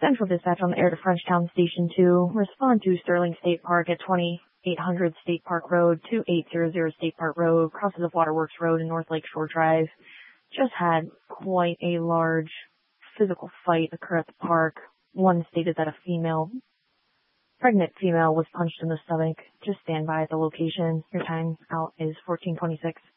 Central Dispatch on the air to Frenchtown Station 2. Respond to Sterling State Park at 2800 State Park Road, 2800 State Park Road, crosses of Waterworks Road and North Lake Shore Drive. Just had quite a large physical fight occur at the park. One stated that a pregnant female was punched in the stomach. Just stand by at the location. Your time out is 14:26.